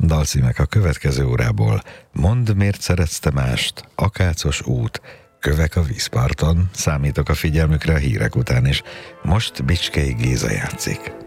Dalcímek a következő órából: Mondd, miért szeretsz te mást, Akácos út, Kövek a vízparton. Számítok a figyelmükre a hírek után is. Most Bicskei Géza játszik.